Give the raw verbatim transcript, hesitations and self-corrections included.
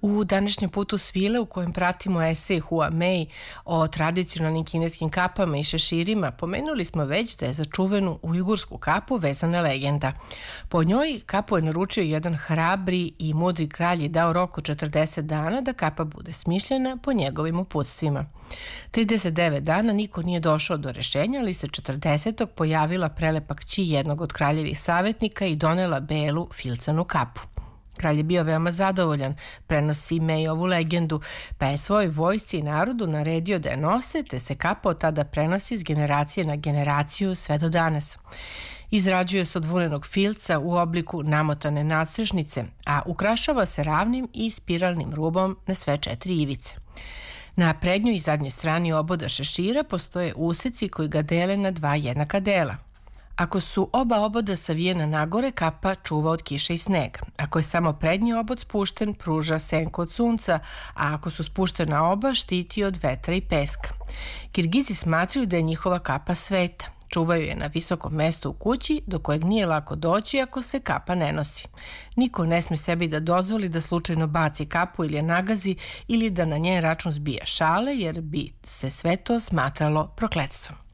U današnjem putu svile u kojem pratimo esej Hua Mei o tradicionalnim kineskim kapama i šeširima, pomenuli smo već da je za čuvenu ujgursku kapu vezana legenda. Po njoj kapu je naručio jedan hrabri i mudri kralj i dao rok od četrdeset dana da kapa bude smišljena po njegovim uputstvima. trideset devet dana niko nije došao do rešenja, ali se četrdesetog pojavila prelepa kći jednog od kraljevih savjetnika i donela belu filcanu kapu. Kralj je bio veoma zadovoljan, prenosi Mei ovu legendu, pa je svojoj vojsci i narodu naredio da je nose, te se kapa od tada prenosi iz generacije na generaciju sve do danas. Izrađuje se od vunenog filca u obliku namotane nadstrešnice, a ukrašava se ravnim i spiralnim rubom na sve četiri ivice. Na prednjoj i zadnjoj strani oboda šešira postoje useci koji ga dele na dva jednaka dela. Ako su oba oboda savijena nagore, kapa čuva od kiše i snega. Ako je samo prednji obod spušten, pruža senku od sunca, a ako su spuštena oba, štiti od vetra i peska. Kirgizi smatraju da je njihova kapa sveta. Čuvaju je na visokom mestu u kući, do kojeg nije lako doći ako se kapa ne nosi. Niko ne sme sebi da dozvoli da slučajno baci kapu ili je nagazi ili da na njen račun zbija šale, jer bi se sve to smatralo prokletstvom.